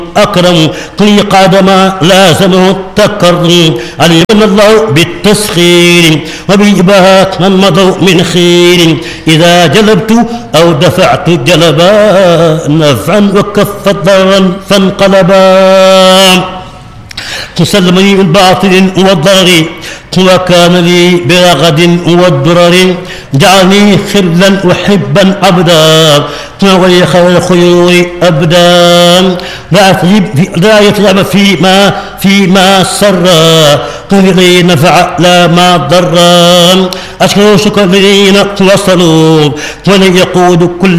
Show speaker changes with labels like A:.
A: أكرم قل قادما لازمه التكرم علمنا الله بالتسخير وبإباحة من مضوا من خير إذا جلبت أو دفعت جلبا نفعا وكفت ضرا فانقلبا تسلمني من باطل والضرر وكان لي برغد والدرر جعلني خرلا وحبا عبدا وغير خير الخيور أبدا لا يتعب فيما سرا قل نفع لا ما ضرا أشكر شكر الذين وصلوا ولن يقود كل